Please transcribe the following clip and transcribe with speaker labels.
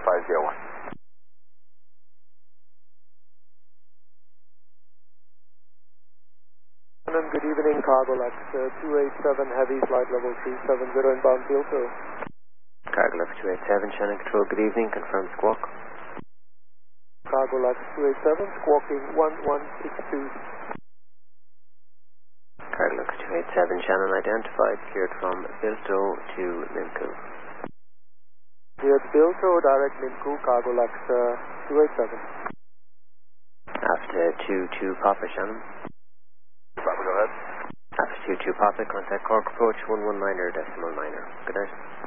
Speaker 1: 501.
Speaker 2: Good evening, Cargolax 287 Heavy, flight level 370 inbound Bilto.
Speaker 3: Cargolax 287, Shannon Control, good evening, confirm squawk.
Speaker 2: Cargolax 287, squawking 1162.
Speaker 3: Cargolax 287, Shannon identified, cleared from Bilto to Limco.
Speaker 2: Cleared Bilto, direct Limco, Cargolax 287.
Speaker 3: After 22 Papa, Shannon.
Speaker 1: Papa, go ahead.
Speaker 3: After 22 Papa, contact Cork approach 119er decimal 9er. Good night.